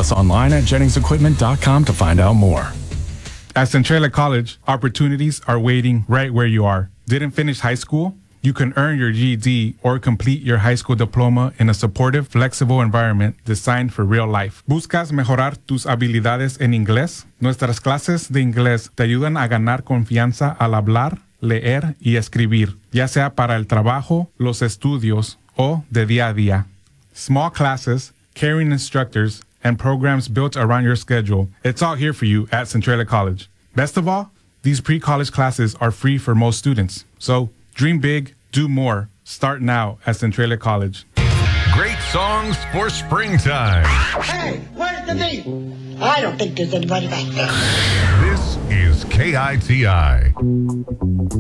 us online at JenningsEquipment.com to find out more. At Centralia College, opportunities are waiting right where you are. Didn't finish high school? You can earn your GED or complete your high school diploma in a supportive, flexible environment designed for real life. ¿Buscas mejorar tus habilidades en inglés? Nuestras clases de inglés te ayudan a ganar confianza al hablar, leer y escribir, ya sea para el trabajo, los estudios o de día a día. Small classes, caring instructors, and programs built around your schedule. It's all here for you at Centralia College. Best of all, these pre-college classes are free for most students. So, dream big, do more. Start now at Centralia College. Great songs for springtime. Hey, where's the meat? I don't think there's anybody back there. This is KITI.